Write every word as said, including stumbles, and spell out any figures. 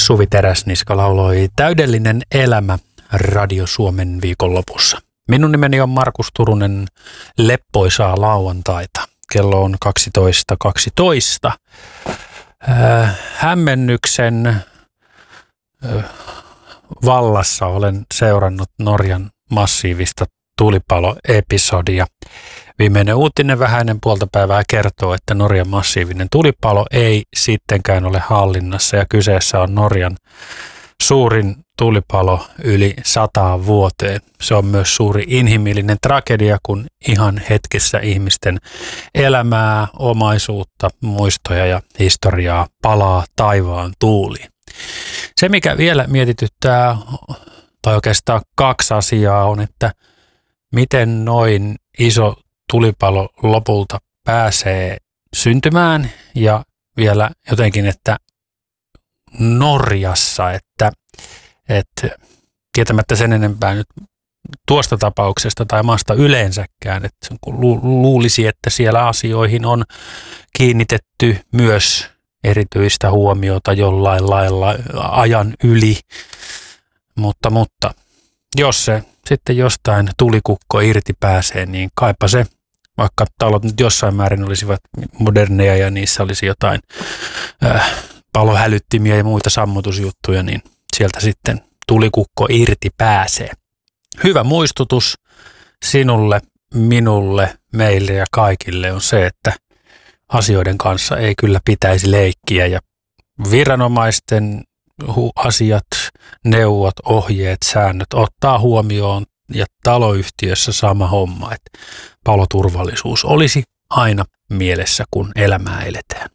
Suvi Teräsniska lauloi Täydellinen elämä Radio Suomen viikonlopussa. Minun nimeni on Markus Turunen, leppoisaa lauantaita. Kello on kaksitoista kaksitoista. Äh, hämmennyksen äh, vallassa olen seurannut Norjan massiivista tulipaloepisodia. Viimeinen uutinen vähäinen puolta päivää kertoo, että Norjan massiivinen tulipalo ei sittenkään ole hallinnassa ja kyseessä on Norjan suurin tulipalo yli sataan vuoteen. Se on myös suuri inhimillinen tragedia, kun ihan hetkessä ihmisten elämää, omaisuutta, muistoja ja historiaa palaa taivaan tuuliin. Se, mikä vielä mietityttää, tai oikeastaan kaksi asiaa on, että miten noin iso tulipalo lopulta pääsee syntymään ja vielä jotenkin, että Norjassa, että, että tietämättä sen enempää nyt tuosta tapauksesta tai maasta yleensäkään, että luulisi, että siellä asioihin on kiinnitetty myös erityistä huomiota jollain lailla ajan yli, mutta, mutta jos se sitten jostain tulikukko irti pääsee, niin kaipa se, vaikka talot nyt jossain määrin olisivat moderneja ja niissä olisi jotain äh, palohälyttimiä ja muita sammutusjuttuja, niin sieltä sitten tulikukko irti pääsee. Hyvä muistutus sinulle, minulle, meille ja kaikille on se, että asioiden kanssa ei kyllä pitäisi leikkiä ja viranomaisten asiat, neuvot, ohjeet, säännöt ottaa huomioon ja taloyhtiössä sama homma, että paloturvallisuus olisi aina mielessä, kun elämää eletään.